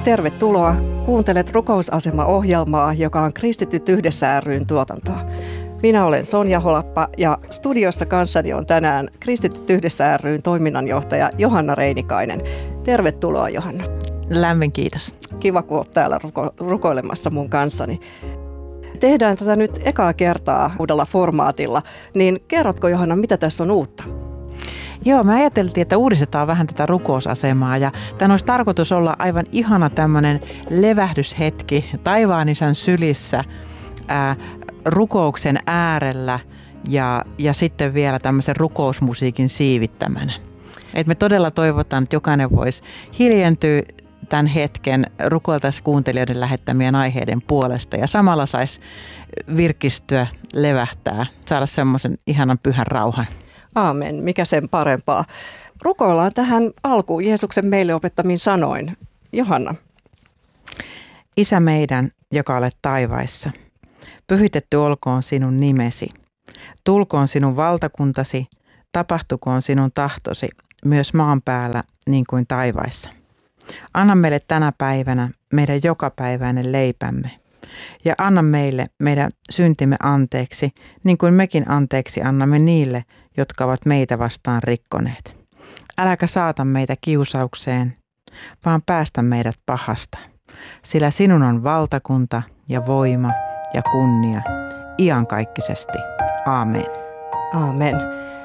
Tervetuloa. Kuuntelet Rukousasema-ohjelmaa, joka on Kristityt yhdessä ry:n tuotantoa. Minä olen Sonja Holappa ja studiossa kanssani on tänään Kristityt yhdessä ry:n toiminnanjohtaja Johanna Reinikainen. Tervetuloa, Johanna. Lämmin kiitos. Kiva, kun olet täällä rukoilemassa mun kanssani. Tehdään tätä nyt ekaa kertaa uudella formaatilla, niin kerrotko, Johanna, mitä tässä on uutta? Joo, me ajateltiin, että uudistetaan vähän tätä rukousasemaa ja tämän olisi tarkoitus olla aivan ihana tämmöinen levähdyshetki taivaan isän sylissä rukouksen äärellä ja sitten vielä tämmöisen rukousmusiikin siivittämänä. Et me todella toivotaan, että jokainen voisi hiljentyä tämän hetken, rukoiltaisiin kuuntelijoiden lähettämien aiheiden puolesta ja samalla saisi virkistyä, levähtää, saada semmoisen ihanan pyhän rauhan. Aamen, mikä sen parempaa. Rukoillaan tähän alkuun Jeesuksen meille opettamin sanoin. Johanna. Isä meidän, joka olet taivaissa, pyhitetty olkoon sinun nimesi. Tulkoon sinun valtakuntasi, tapahtukoon sinun tahtosi, myös maan päällä niin kuin taivaissa. Anna meille tänä päivänä meidän jokapäiväinen leipämme. Ja anna meille meidän syntimme anteeksi, niin kuin mekin anteeksi annamme niille, jotka ovat meitä vastaan rikkoneet. Äläkä saata meitä kiusaukseen, vaan päästä meidät pahasta. Sillä sinun on valtakunta ja voima ja kunnia iankaikkisesti. Aamen. Aamen.